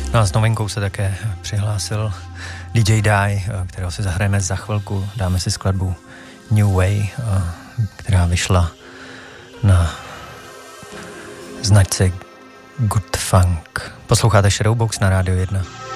No a s novinkou se také přihlásil DJ Die, kterého si zahrajeme za chvilku. Dáme si skladbu New Way, která vyšla na značce Good Funk. Posloucháte Shadowbox na Rádiu 1.